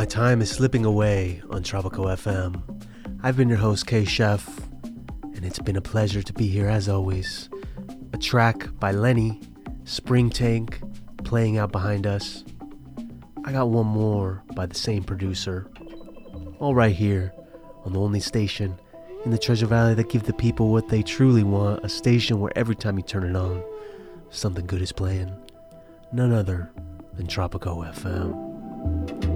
My time is slipping away on Tropical FM. I've been your host, K-Chef, and it's been a pleasure to be here as always. A track by Lenny, Spring Tank, playing out behind us. I got one more by the same producer. All right here on the only station in the Treasure Valley that gives the people what they truly want. A station where every time you turn it on, something good is playing. None other than Tropical FM.